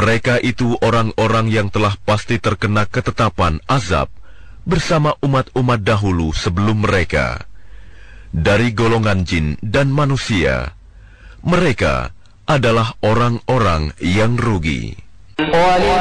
Mereka itu orang-orang yang telah pasti terkena ketetapan azab bersama umat-umat dahulu sebelum mereka, dari golongan jin dan manusia. Mereka adalah orang-orang yang rugi.